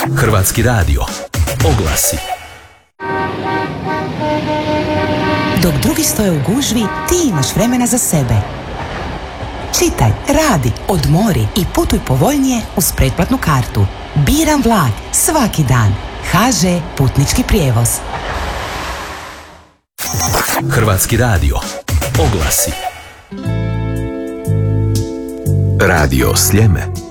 Hrvatski radio. Oglasi. Dok drugi stoje u gužvi, ti imaš vremena za sebe. Čitaj, radi, odmori i putuj povoljnije uz pretplatnu kartu. Biram vlak svaki dan. HŽ Putnički prijevoz. Hrvatski radio. Oglasi. Radio Sljeme.